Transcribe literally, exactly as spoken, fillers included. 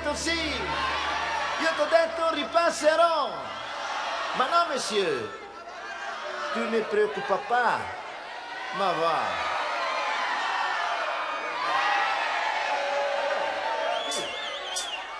detto sì, io ti ho detto ripasserò. Ma no, monsieur, tu ne preoccupa pas, ma va.